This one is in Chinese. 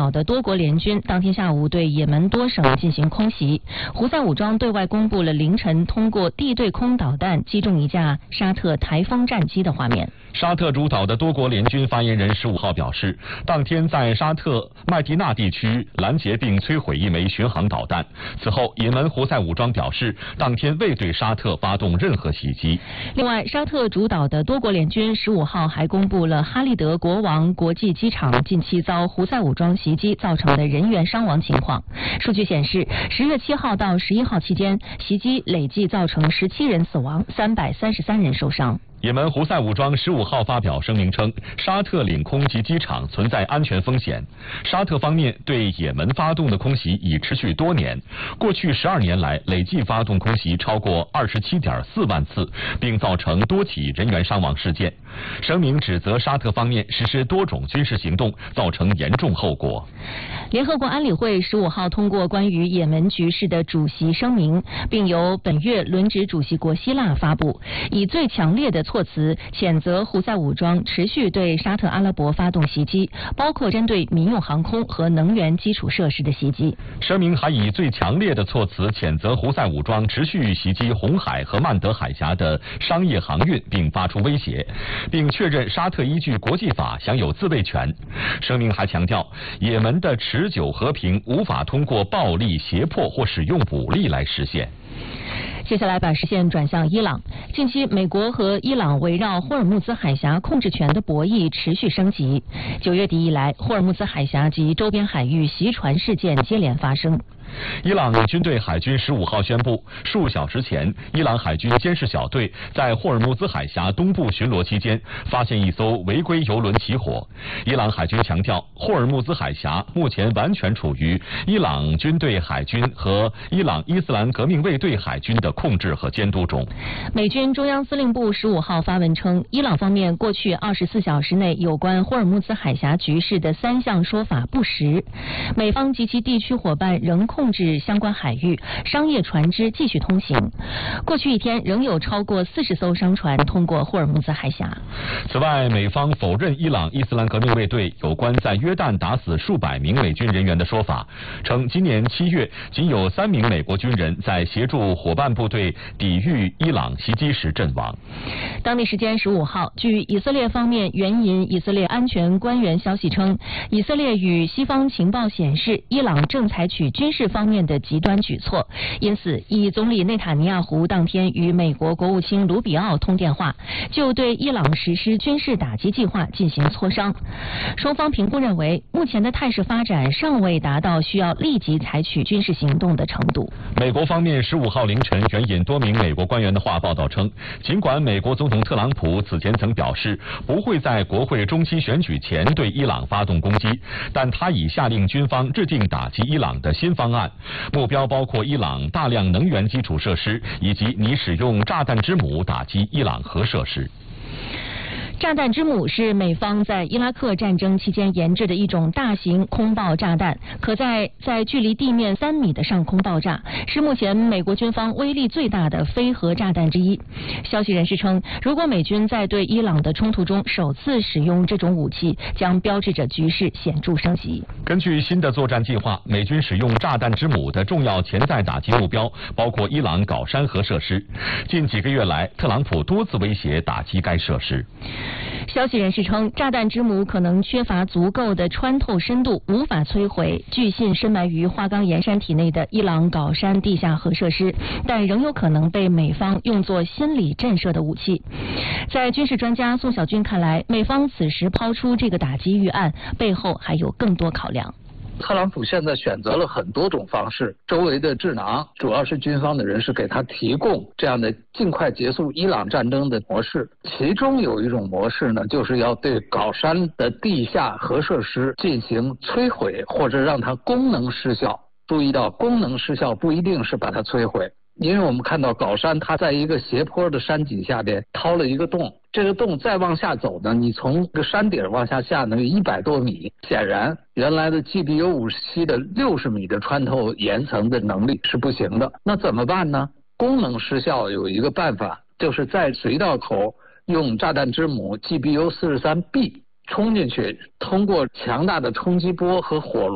导的多国联军当天下午对也门多省进行空袭。胡塞武装对外公布了凌晨通过地对空导弹击中一架沙特台风战机的画面。 沙特主导的多国联军发言人15号表示，当天在沙特麦地那地区拦截并摧毁一枚巡航导弹。此后，也门胡塞武装表示，当天未对沙特发动任何袭击。 另外，沙特主导的多国联军15号还公布了哈利德国王国际机场近期遭胡塞武装袭击造成的人员伤亡情况。数据显示，10月7号到11号期间，袭击累计造成17人死亡，333人受伤。 也门胡塞武装15号发表声明称，沙特领空及机场存在安全风险。沙特方面对也门发动的空袭已持续多年，过去12年来累计发动空袭超过27.4万次，并造成多起人员伤亡事件。声明指责沙特方面实施多种军事行动，造成严重后果。 联合国安理会15号通过关于也门局势的主席声明，并由本月轮值主席国希腊发布，以最强烈的措辞谴责胡塞武装持续对沙特阿拉伯发动袭击，包括针对民用航空和能源基础设施的袭击。 声明还以最强烈的措辞谴责胡塞武装持续袭击红海和曼德海峡的商业航运，并发出威胁，并确认沙特依据国际法享有自卫权。声明还强调，也门的持久和平无法通过暴力、胁迫或使用武力来实现。 接下来把视线转向伊朗。近期，美国和伊朗围绕霍尔木兹海峡控制权的博弈持续升级。9月底以来，霍尔木兹海峡及周边海域袭船事件接连发生。 伊朗军队海军15号宣布，数小时前，伊朗海军监视小队在霍尔木兹海峡东部巡逻期间，发现一艘违规油轮起火。伊朗海军强调，霍尔木兹海峡目前完全处于伊朗军队海军和伊朗伊斯兰革命卫队海军的控制和监督中。 美军中央司令部15号发文称，伊朗方面过去24小时内有关霍尔木兹海峡局势的3项说法不实，美方及其地区伙伴仍控制相关海域，商业船只继续通行。过去一天仍有超过40艘商船通过霍尔木兹海峡。 此外，美方否认伊朗伊斯兰革命卫队有关在约旦打死数百名美军人员的说法，称今年7月仅有3名美国军人在协助伙伴部队抵御伊朗袭击时阵亡。 当地时间15号，据以色列方面援引以色列安全官员消息称，以色列与西方情报显示，伊朗正采取军事方面的极端举措，因此以总理内塔尼亚胡当天与美国国务卿卢比奥通电话，就对伊朗实施军事打击计划进行磋商。双方评估认为，目前的态势发展尚未达到需要立即采取军事行动的程度。 美国方面15号凌晨援引多名美国官员的话报道称，尽管美国总统特朗普此前曾表示不会在国会中期选举前对伊朗发动攻击，但他已下令军方制定打击伊朗的新方案，目标包括伊朗大量能源基础设施，以及拟使用炸弹之母打击伊朗核设施。 炸弹之母是美方在伊拉克战争期间研制的一种大型空爆炸弹，可在距离地面3米的上空爆炸，是目前美国军方威力最大的非核炸弹之一。消息人士称，如果美军在对伊朗的冲突中首次使用这种武器，将标志着局势显著升级。 根据新的作战计划，美军使用炸弹之母的重要潜在打击目标包括伊朗皋山核设施。近几个月来，特朗普多次威胁打击该设施。 消息人士称，炸弹之母可能缺乏足够的穿透深度，无法摧毁据信深埋于花岗岩山体内的伊朗皋山地下核设施，但仍有可能被美方用作心理震慑的武器。在军事专家宋小军看来，美方此时抛出这个打击预案，背后还有更多考量。 特朗普现在选择了很多种方式，周围的智囊，主要是军方的人士给他提供这样的尽快结束伊朗战争的模式。其中有一种模式呢，就是要对皋山的地下核设施进行摧毁，或者让它功能失效。注意到，功能失效不一定是把它摧毁。因为我们看到皋山它在一个斜坡的山脊下边掏了一个洞，这个洞再往下走呢，你从这个山顶往下呢100多米，显然原来的 GBU-57的60米的穿透岩层的能力是不行的。那怎么办呢？功能失效有一个办法，就是在隧道口用炸弹之母 GBU-43B 冲进去，通过强大的冲击波和火